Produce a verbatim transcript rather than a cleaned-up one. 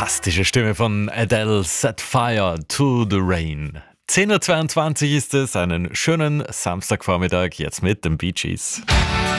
Fantastische Stimme von Adele, Set Fire to the Rain. zehn Uhr zweiundzwanzig ist es, einen schönen Samstagvormittag jetzt mit den Bee Gees.